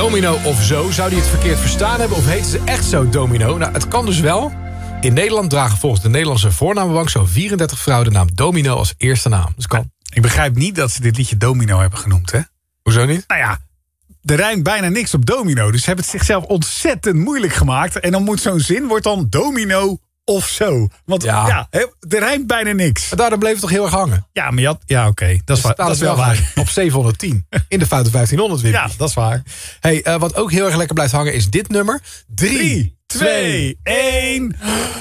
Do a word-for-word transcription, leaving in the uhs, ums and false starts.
Domino of zo. Zou die het verkeerd verstaan hebben of heten ze echt zo Domino? Nou, het kan dus wel. In Nederland dragen volgens de Nederlandse voornamenbank zo'n vierendertig vrouwen de naam Domino als eerste naam. Dus kan. Ik begrijp niet dat ze dit liedje Domino hebben genoemd, hè? Hoezo niet? Nou ja, er rijmt bijna niks op domino. Dus ze hebben het zichzelf ontzettend moeilijk gemaakt. En dan moet zo'n zin, wordt dan domino of zo. Want ja, ja hè, er rijmt bijna niks. Maar daardoor bleef het toch heel erg hangen? Ja, maar ja, ja oké. Okay. Dat, is, dus dat is wel waar. Op zevenhonderdtien. In de foute vijftienhonderd weer. Ja, dat is waar. Hey, uh, wat ook heel erg lekker blijft hangen is dit nummer. drie, twee, één...